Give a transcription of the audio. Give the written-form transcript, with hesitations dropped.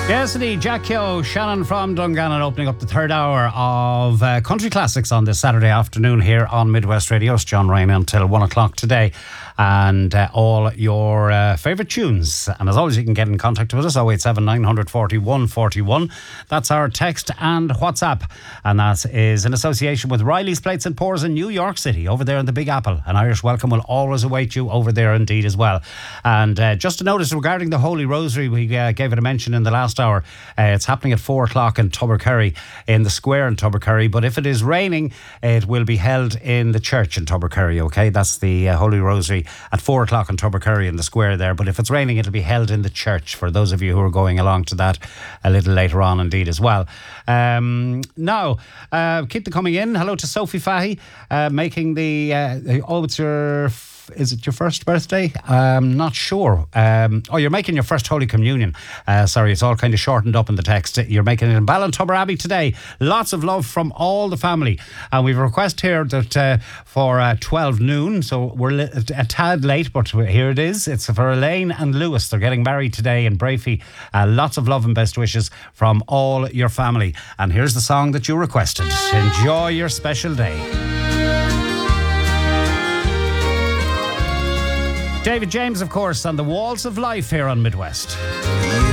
Yes, indeed. Jack Keogh, Shannon from Dungannon, opening up the third hour of Country Classics on this Saturday afternoon here on Midwest Radio. It's John Ryan until 1 o'clock today. And all your favourite tunes. And as always, you can get in contact with us, 087 941 41. That's our text and WhatsApp. And that is in association with Riley's Plates and Pours in New York City, over there in the Big Apple. An Irish welcome will always await you over there indeed as well. And just to notice regarding the Holy Rosary, we gave it a mention in the last hour. It's happening at 4 o'clock in Tubbercurry, in the square in Tubbercurry. But if it is raining, it will be held in the church in Tubbercurry, okay? That's the Holy Rosary at 4 o'clock in Tubbercurry in the square there. But if it's raining, it'll be held in the church for those of you who are going along to that a little later on indeed as well. Now, keep them coming in. Hello to Sophie Fahy, making the is it your first birthday? Not sure. You're making your first Holy Communion. Sorry, it's all kind of shortened up in the text. You're making it in Ballintubber Abbey today. Lots of love from all the family. And we've a request here that for 12 noon, so we're a tad late, but here it is. It's for Elaine and Lewis. They're getting married today in Brafey. Lots of love and best wishes from all your family. And here's the song that you requested. Enjoy your special day. David James, of course, on the Walls of Life here on Midwest.